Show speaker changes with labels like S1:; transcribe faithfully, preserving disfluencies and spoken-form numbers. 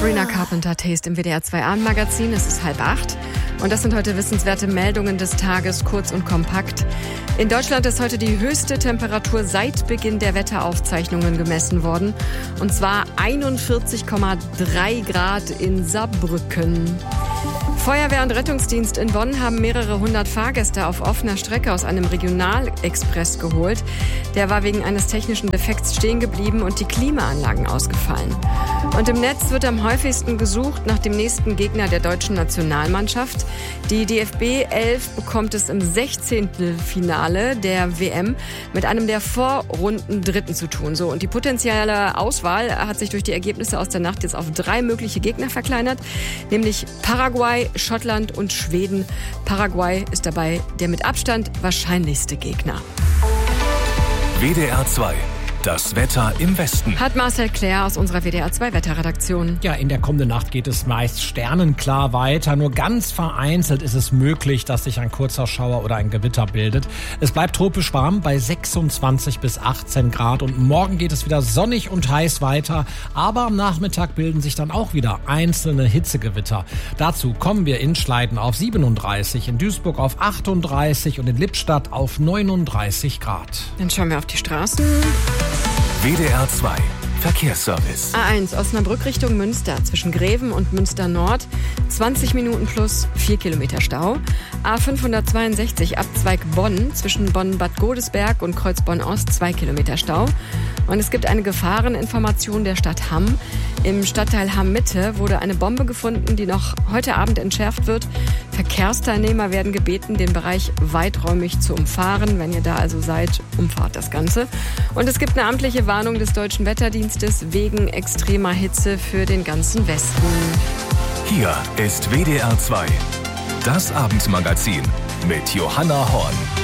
S1: Sabrina Carpenter Taste im W D R zwei Abendmagazin. Es ist halb acht. Und das sind heute wissenswerte Meldungen des Tages, kurz und kompakt. In Deutschland ist heute die höchste Temperatur seit Beginn der Wetteraufzeichnungen gemessen worden. Und zwar einundvierzig Komma drei Grad in Saarbrücken. Feuerwehr und Rettungsdienst in Bonn haben mehrere hundert Fahrgäste auf offener Strecke aus einem Regionalexpress geholt. Der war wegen eines technischen Defekts stehen geblieben und die Klimaanlagen ausgefallen. Und im Netz wird am häufigsten gesucht nach dem nächsten Gegner der deutschen Nationalmannschaft. Die D F B elf bekommt es im Sechzehntelfinale der W M mit einem der Vorrundendritten zu tun. So, und die potenzielle Auswahl hat sich durch die Ergebnisse aus der Nacht jetzt auf drei mögliche Gegner verkleinert, nämlich Paraguay, Schottland und Schweden. Paraguay ist dabei der mit Abstand wahrscheinlichste Gegner.
S2: W D R zwei. Das Wetter im Westen.
S1: Hat Marcel Claire aus unserer W D R zwei Wetterredaktion.
S3: Ja, in der kommenden Nacht geht es meist sternenklar weiter. Nur ganz vereinzelt ist es möglich, dass sich ein kurzer Schauer oder ein Gewitter bildet. Es bleibt tropisch warm bei sechsundzwanzig bis achtzehn Grad. Und morgen geht es wieder sonnig und heiß weiter. Aber am Nachmittag bilden sich dann auch wieder einzelne Hitzegewitter. Dazu kommen wir in Schleiden auf siebenunddreißig, in Duisburg auf achtunddreißig und in Lippstadt auf neununddreißig Grad.
S1: Dann schauen wir auf die Straßen.
S2: W D R zwei Verkehrsservice.
S1: A eins Osnabrück Richtung Münster zwischen Greven und Münster Nord zwanzig Minuten plus vier Kilometer Stau. A fünfhundertzweiundsechzig Abzweig Bonn zwischen Bonn-Bad Godesberg und Kreuzbonn-Ost zwei Kilometer Stau. Und es gibt eine Gefahreninformation der Stadt Hamm. Im Stadtteil Hamm-Mitte wurde eine Bombe gefunden, die noch heute Abend entschärft wird. Verkehrsteilnehmer werden gebeten, den Bereich weiträumig zu umfahren. Wenn ihr da also seid, umfahrt das Ganze. Und es gibt eine amtliche Warnung des Deutschen Wetterdienstes wegen extremer Hitze für den ganzen Westen.
S2: Hier ist W D R zwei. Das Abendmagazin mit Johanna Horn.